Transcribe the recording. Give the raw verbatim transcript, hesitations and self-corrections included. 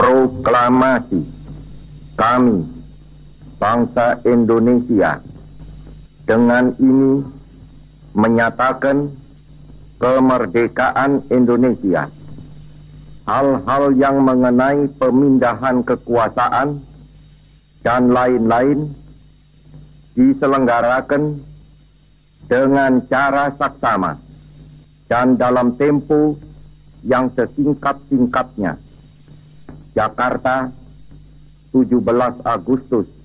Proklamasi kami, bangsa Indonesia, dengan ini menyatakan kemerdekaan Indonesia. Hal-hal yang mengenai pemindahan kekuasaan dan lain-lain diselenggarakan dengan cara saksama dan dalam tempo yang sesingkat-singkatnya. Jakarta, tujuh belas Agustus